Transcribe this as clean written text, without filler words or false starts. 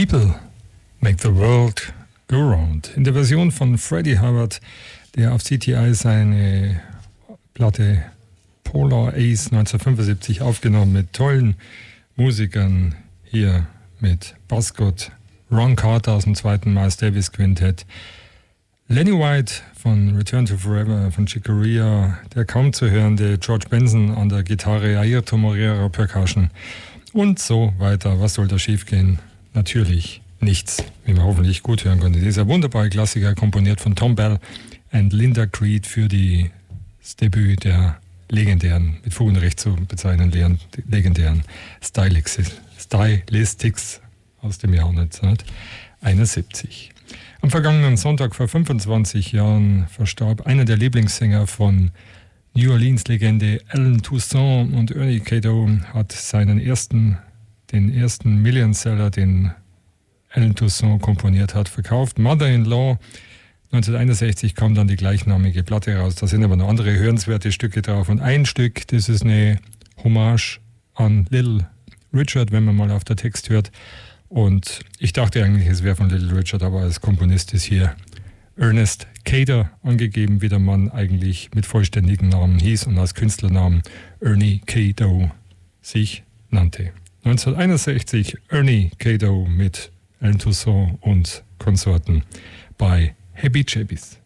People make the world go round. In der Version von Freddie Hubbard, der auf CTI seine Platte Polar Ace 1975 aufgenommen mit tollen Musikern, hier mit Buzzcocks, Ron Carter aus dem zweiten Miles Davis Quintett, Lenny White von Return to Forever von Chick Corea, der kaum zu hörende George Benson an der Gitarre, Ayrton Moreira Percussion und so weiter. Was soll da schiefgehen? Natürlich nichts, wie man hoffentlich gut hören konnte. Dieser wunderbare Klassiker, komponiert von Tom Bell und Linda Creed für das Debüt der legendären, mit Fug und Recht zu bezeichnen, legendären Stylistics aus dem Jahr 1971. Am vergangenen Sonntag vor 25 Jahren verstarb einer der Lieblingssänger von New Orleans-Legende Alan Toussaint, und Ernie Cato hat den ersten Millionseller, den Alan Toussaint komponiert hat, verkauft. Mother-in-Law. 1961 kam dann die gleichnamige Platte raus. Da sind aber noch andere hörenswerte Stücke drauf. Und ein Stück, das ist eine Hommage an Little Richard, wenn man mal auf der Text hört. Und ich dachte eigentlich, es wäre von Little Richard, aber als Komponist ist hier Ernest Cater angegeben, wie der Mann eigentlich mit vollständigen Namen hieß und als Künstlernamen Ernie Cato sich nannte. 1961 Ernie Cato mit Alan Toussaint und Konsorten bei Happy Chappies.